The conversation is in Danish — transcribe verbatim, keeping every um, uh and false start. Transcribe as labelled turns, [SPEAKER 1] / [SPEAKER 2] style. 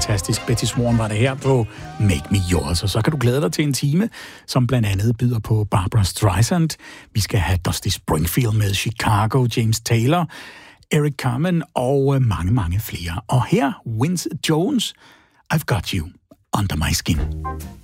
[SPEAKER 1] fantastisk. Betty Swan var det her på Make Me Yours. Og så kan du glæde dig til en time, som blandt andet byder på Barbra Streisand. Vi skal have Dusty Springfield med Chicago, James Taylor, Eric Carmen og mange, mange flere. Og her, Vince Jones, I've Got You Under My Skin.